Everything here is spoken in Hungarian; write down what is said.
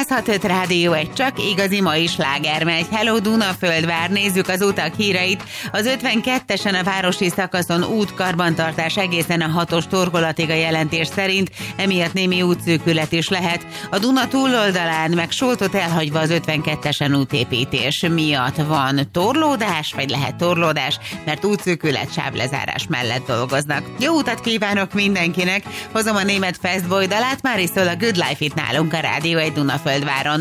106.5 Rádió, egy csak igazi mai sláger megy. Hello Dunaföldvár, nézzük az utak híreit. Az 52-esen a városi szakaszon útkarbantartás egészen a 6-os torkolatig a jelentés szerint, emiatt némi útszűkület is lehet. A Duna túloldalán meg Soltot elhagyva az 52-esen útépítés miatt van torlódás, vagy lehet torlódás, mert útszűkület, sávlezárás mellett dolgoznak. Jó utat kívánok mindenkinek, hozom a német Fastboy dalát, már is szól a Good Life itt nálunk a Rádió egy Dunaföldváron.